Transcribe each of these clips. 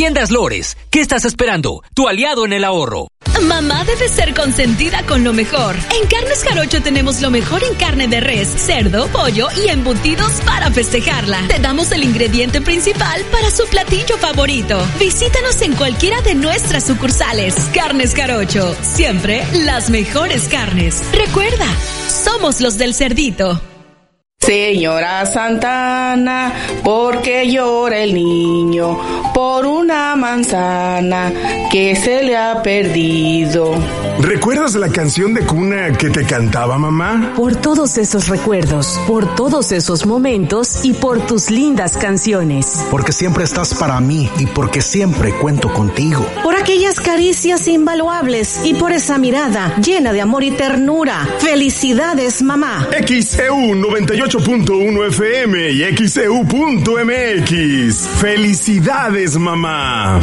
Tiendas Lores, ¿qué estás esperando? Tu aliado en el ahorro. Mamá debe ser consentida con lo mejor. En Carnes Jarocho tenemos lo mejor en carne de res, cerdo, pollo y embutidos para festejarla. Te damos el ingrediente principal para su platillo favorito. Visítanos en cualquiera de nuestras sucursales. Carnes Jarocho, siempre las mejores carnes. Recuerda, somos los del cerdito. Señora Santana, ¿por qué llora el niño? Por una manzana que se le ha perdido. ¿Recuerdas la canción de cuna que te cantaba mamá? Por todos esos recuerdos, por todos esos momentos y por tus lindas canciones. Porque siempre estás para mí y porque siempre cuento contigo. Por aquellas caricias invaluables y por esa mirada llena de amor y ternura. ¡Felicidades, mamá! XEU 98.1 FM y XEU.mx. ¡Felicidades, mamá!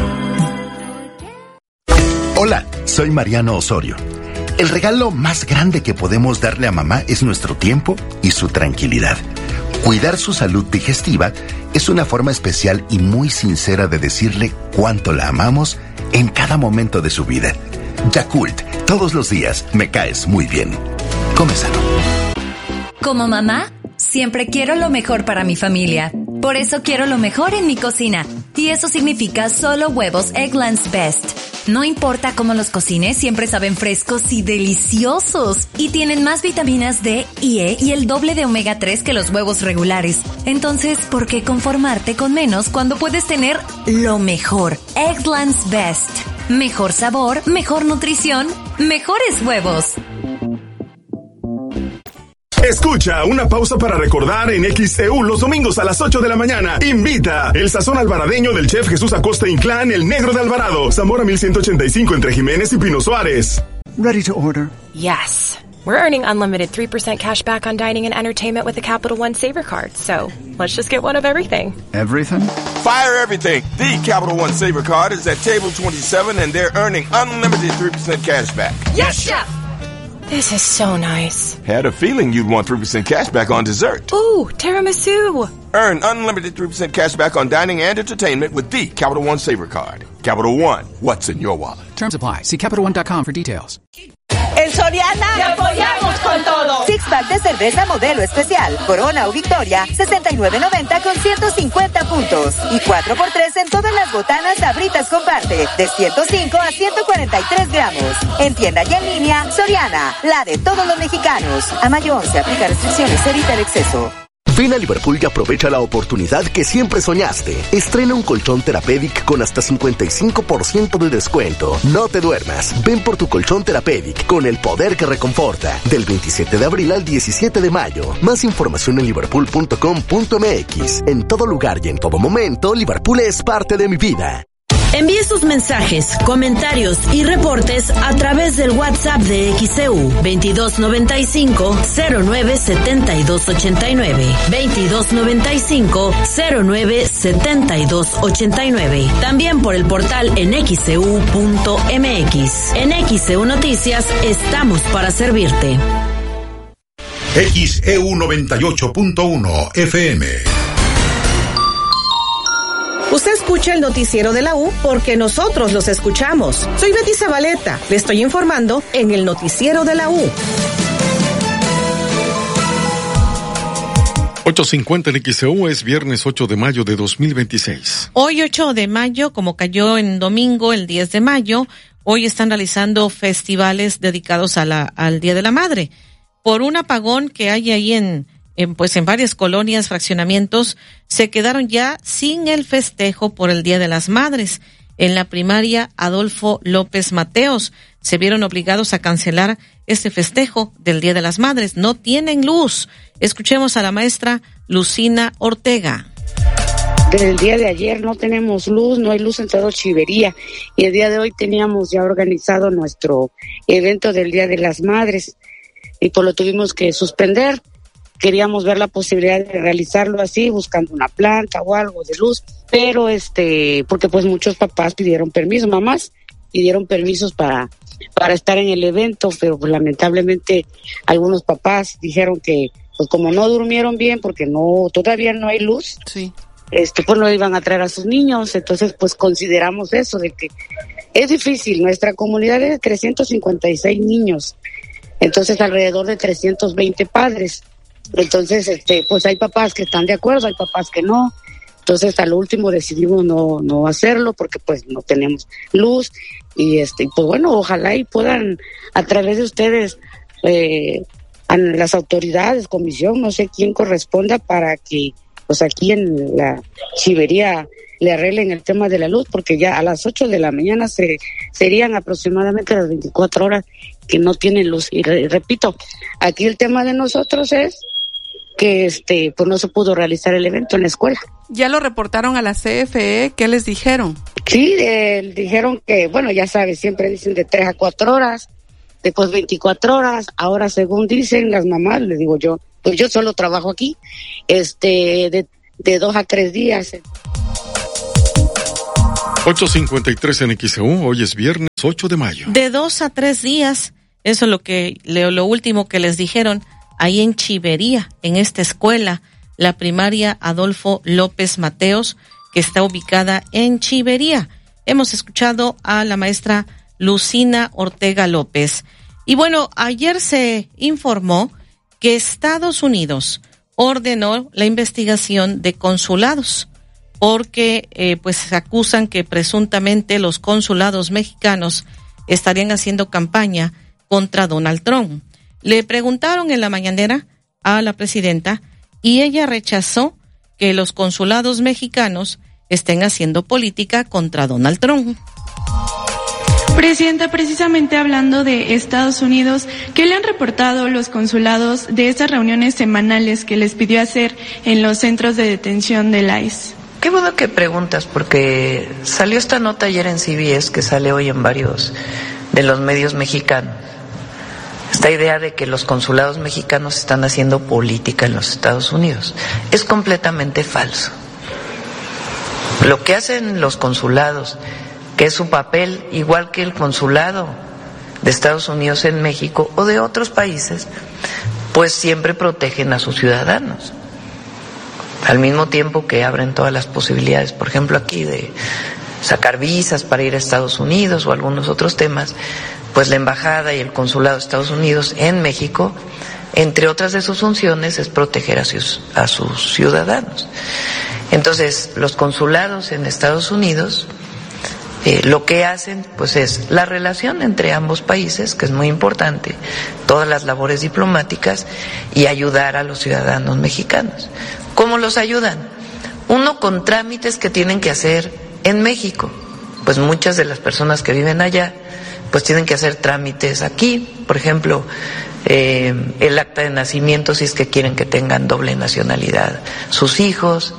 Hola, soy Mariano Osorio. El regalo más grande que podemos darle a mamá es nuestro tiempo y su tranquilidad. Cuidar su salud digestiva es una forma especial y muy sincera de decirle cuánto la amamos en cada momento de su vida. Yakult, todos los días me caes muy bien. Come sano. Como mamá, siempre quiero lo mejor para mi familia. Por eso quiero lo mejor en mi cocina. Y eso significa solo huevos Eggland's Best. No importa cómo los cocines, siempre saben frescos y deliciosos. Y tienen más vitaminas D y E y el doble de omega 3 que los huevos regulares. Entonces, ¿por qué conformarte con menos cuando puedes tener lo mejor? Eggland's Best. Mejor sabor, mejor nutrición, mejores huevos. Escucha, una pausa para recordar en XEU los domingos a las 8 de la mañana. Invita el sazón alvaradeño del chef Jesús Acosta Inclán, el Negro de Alvarado. Zamora 1185 entre Jiménez y Pino Suárez. Ready to order? Yes. We're earning unlimited 3% cash back on dining and entertainment with the Capital One Saver Card. So, let's just get one of everything. Everything? Fire everything. The Capital One Saver Card is at table 27 and they're earning unlimited 3% cash back. Yes, Chef! This is so nice. Had a feeling you'd want 3% cash back on dessert. Ooh, tiramisu. Earn unlimited 3% cash back on dining and entertainment with the Capital One Saver Card. Capital One, what's in your wallet? Terms apply. See CapitalOne.com for details. En Soriana te apoyamos con todo. Six pack de cerveza modelo especial, Corona o Victoria, $69.90 con 150 puntos. Y 4x3 en todas las botanas Sabritas Comparte, de 105 a 143 gramos. En tienda y en línea, Soriana, la de todos los mexicanos. A mayo 11, aplica restricciones, evita el exceso. Ven a Liverpool y aprovecha la oportunidad que siempre soñaste. Estrena un colchón Therapeutic con hasta 55% de descuento. No te duermas. Ven por tu colchón Therapeutic con el poder que reconforta. Del 27 de abril al 17 de mayo. Más información en liverpool.com.mx. En todo lugar y en todo momento, Liverpool es parte de mi vida. Envíe sus mensajes, comentarios y reportes a través del WhatsApp de XEU 2295-097289. 2295-097289. También por el portal en XEU.mx. En XEU Noticias estamos para servirte. XEU 98.1 FM. Usted escucha el noticiero de la U porque nosotros los escuchamos. Soy Betty Zabaleta. Le estoy informando en el noticiero de la U. 8:50 en XEU, es viernes 8 de mayo de 2026. Hoy 8 de mayo, como cayó en domingo el 10 de mayo, hoy están realizando festivales dedicados al Día de la Madre. Por un apagón que hay ahí en varias colonias, fraccionamientos, se quedaron ya sin el festejo por el Día de las Madres. En la primaria Adolfo López Mateos se vieron obligados a cancelar este festejo del Día de las Madres. No tienen luz. Escuchemos a la maestra Lucina Ortega. Desde el día de ayer no tenemos luz, no hay luz en todo Chivería. Y el día de hoy teníamos ya organizado nuestro evento del Día de las Madres y pues lo tuvimos que suspender. Queríamos ver la posibilidad de realizarlo así, buscando una planta o algo de luz, pero porque pues muchos papás pidieron permiso, mamás pidieron permisos para estar en el evento, pero pues lamentablemente algunos papás dijeron que pues como no durmieron bien porque todavía no hay luz, sí, pues no iban a traer a sus niños, entonces pues consideramos eso, de que es difícil. Nuestra comunidad es de 356 niños, entonces alrededor de 320 padres. Entonces, pues hay papás que están de acuerdo, hay papás que no. Entonces, a lo último decidimos no hacerlo porque pues no tenemos luz y pues bueno, ojalá y puedan a través de ustedes a las autoridades, comisión, no sé quién corresponda, para que pues aquí en la chivería le arreglen el tema de la luz, porque ya a las 8 de la mañana serían aproximadamente las 24 horas que no tienen luz. Y repito, aquí el tema de nosotros es que pues no se pudo realizar el evento en la escuela. ¿Ya lo reportaron a la CFE? ¿Qué les dijeron? Sí, dijeron que, bueno, ya sabes, siempre dicen de 3 a 4 horas, después 24 horas, ahora según dicen las mamás, les digo yo, pues yo solo trabajo aquí, de 2 a 3 días. 8:53 en XEU, hoy es viernes 8 de mayo. De 2 a 3 días, eso es lo último que les dijeron ahí en Chivería, en esta escuela, la primaria Adolfo López Mateos, que está ubicada en Chivería. Hemos escuchado a la maestra Lucina Ortega López. Y bueno, ayer se informó que Estados Unidos ordenó la investigación de consulados, porque pues acusan que presuntamente los consulados mexicanos estarían haciendo campaña contra Donald Trump. Le preguntaron en la mañanera a la presidenta y ella rechazó que los consulados mexicanos estén haciendo política contra Donald Trump. Presidenta, precisamente hablando de Estados Unidos, ¿qué le han reportado los consulados de esas reuniones semanales que les pidió hacer en los centros de detención del ICE? Qué bueno que preguntas, porque salió esta nota ayer en CBS, que sale hoy en varios de los medios mexicanos. Esta idea de que los consulados mexicanos están haciendo política en los Estados Unidos es completamente falso. Lo que hacen los consulados, que es su papel igual que el consulado de Estados Unidos en México o de otros países, pues siempre protegen a sus ciudadanos. Al mismo tiempo que abren todas las posibilidades, por ejemplo aquí de sacar visas para ir a Estados Unidos o algunos otros temas, pues la embajada y el consulado de Estados Unidos en México, entre otras de sus funciones, es proteger a sus ciudadanos. Entonces, los consulados en Estados Unidos lo que hacen pues es la relación entre ambos países, que es muy importante, todas las labores diplomáticas y ayudar a los ciudadanos mexicanos. ¿Cómo los ayudan? Uno, con trámites que tienen que hacer en México, pues muchas de las personas que viven allá pues tienen que hacer trámites aquí, por ejemplo, el acta de nacimiento si es que quieren que tengan doble nacionalidad sus hijos,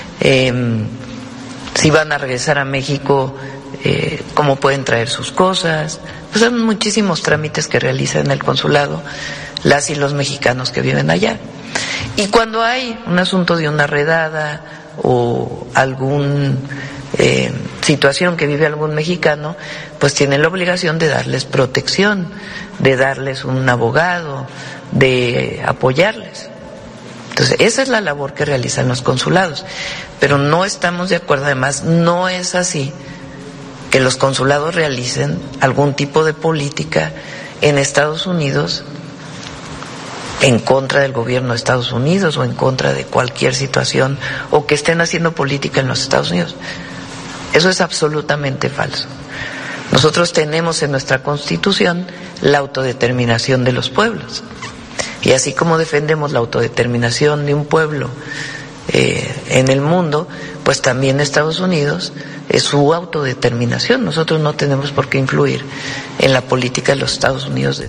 si van a regresar a México, cómo pueden traer sus cosas. Pues hay muchísimos trámites que realizan en el consulado las y los mexicanos que viven allá. Y cuando hay un asunto de una redada o algún situación que vive algún mexicano, pues tienen la obligación de darles protección, de darles un abogado, de apoyarles. Entonces, esa es la labor que realizan los consulados. Pero no estamos de acuerdo, además, no es así que los consulados realicen algún tipo de política en Estados Unidos en contra del gobierno de Estados Unidos o en contra de cualquier situación, o que estén haciendo política en los Estados Unidos. Eso es absolutamente falso. Nosotros tenemos en nuestra Constitución la autodeterminación de los pueblos. Y así como defendemos la autodeterminación de un pueblo en el mundo, pues también Estados Unidos es su autodeterminación. Nosotros no tenemos por qué influir en la política de los Estados Unidos.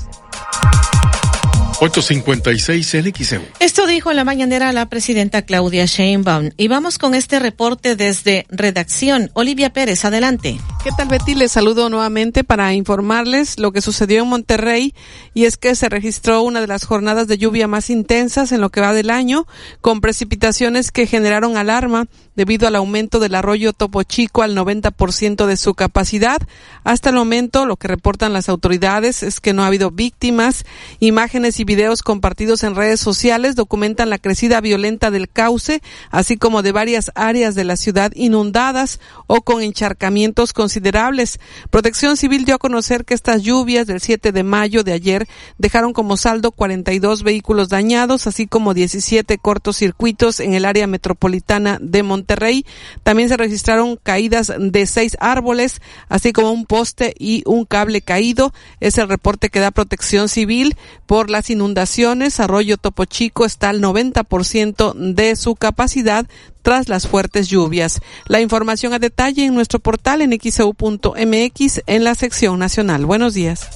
8:56 en XEU. Esto dijo en la mañanera la presidenta Claudia Sheinbaum. Y vamos con este reporte desde redacción. Olivia Pérez, adelante. ¿Qué tal, Betty? Les saludo nuevamente para informarles lo que sucedió en Monterrey, y es que se registró una de las jornadas de lluvia más intensas en lo que va del año, con precipitaciones que generaron alarma debido al aumento del arroyo Topo Chico al 90% de su capacidad. Hasta el momento, lo que reportan las autoridades es que no ha habido víctimas. Imágenes y videos compartidos en redes sociales documentan la crecida violenta del cauce, así como de varias áreas de la ciudad inundadas o con encharcamientos considerables. Protección Civil dio a conocer que estas lluvias del 7 de mayo de ayer dejaron como saldo 42 vehículos dañados, así como 17 cortocircuitos en el área metropolitana de Monterrey. También se registraron caídas de 6 árboles, así como un poste y un cable caído. Es el reporte que da Protección Civil por las inundaciones. Arroyo Topo Chico está al 90% de su capacidad tras las fuertes lluvias. La información a detalle en nuestro portal en xeu.mx en la sección nacional. Buenos días.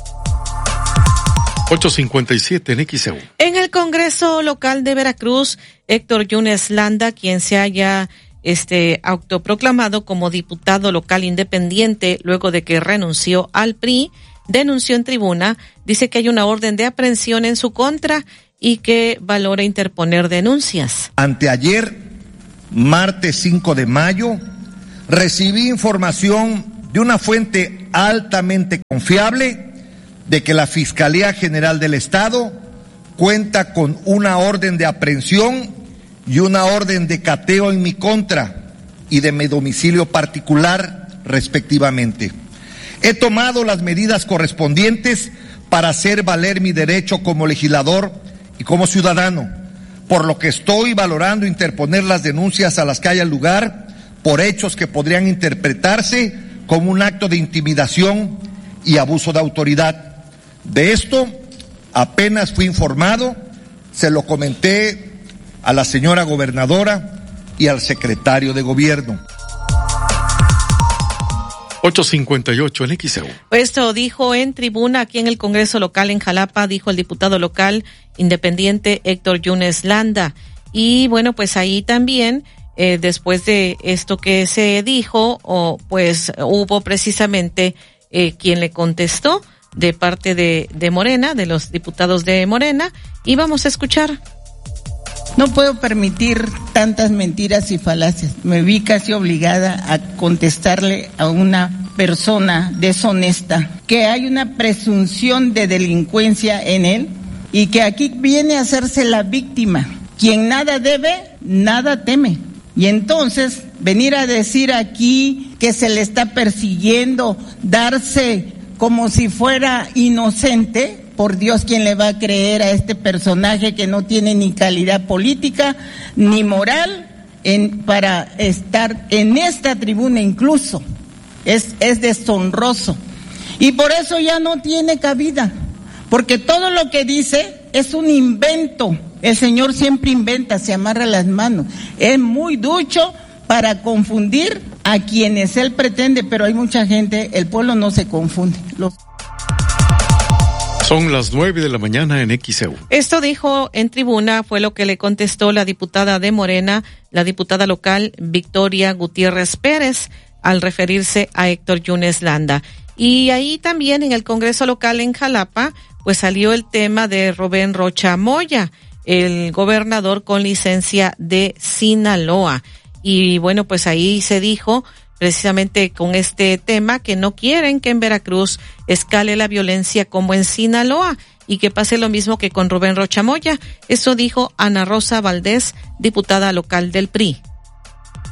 8:57 en XEU. En el Congreso local de Veracruz, Héctor Yunes Landa, quien se haya autoproclamado como diputado local independiente luego de que renunció al PRI, denunció en tribuna, dice que hay una orden de aprehensión en su contra y que valora interponer denuncias. Anteayer, martes 5 de mayo, recibí información de una fuente altamente confiable de que la Fiscalía General del Estado cuenta con una orden de aprehensión y una orden de cateo en mi contra y de mi domicilio particular, respectivamente. He tomado las medidas correspondientes para hacer valer mi derecho como legislador y como ciudadano, por lo que estoy valorando interponer las denuncias a las que haya lugar por hechos que podrían interpretarse como un acto de intimidación y abuso de autoridad. De esto apenas fui informado, se lo comenté a la señora gobernadora y al secretario de gobierno. 8:58 en XEU. Esto dijo en tribuna aquí en el Congreso local en Jalapa, dijo el diputado local independiente Héctor Yunes Landa. Y bueno, pues ahí también, después de esto que se dijo, pues hubo precisamente quien le contestó de parte de Morena, de los diputados de Morena, y vamos a escuchar. No puedo permitir tantas mentiras y falacias. Me vi casi obligada a contestarle a una persona deshonesta que hay una presunción de delincuencia en él y que aquí viene a hacerse la víctima. Quien nada debe, nada teme. Y entonces venir a decir aquí que se le está persiguiendo, darse como si fuera inocente. Por Dios, ¿quién le va a creer a este personaje que no tiene ni calidad política ni moral para estar en esta tribuna incluso? Es deshonroso. Y por eso ya no tiene cabida, porque todo lo que dice es un invento. El señor siempre inventa, se amarra las manos. Es muy ducho para confundir a quienes él pretende, pero hay mucha gente, el pueblo no se confunde. Son las 9 de la mañana en XEU. Esto dijo en tribuna, fue lo que le contestó la diputada de Morena, la diputada local Victoria Gutiérrez Pérez, al referirse a Héctor Yunes Landa. Y ahí también en el Congreso local en Jalapa, pues salió el tema de Rubén Rocha Moya, el gobernador con licencia de Sinaloa. Y bueno, pues ahí se dijo precisamente con este tema que no quieren que en Veracruz escale la violencia como en Sinaloa y que pase lo mismo que con Rubén Rocha Moya. Eso dijo Ana Rosa Valdés, diputada local del PRI.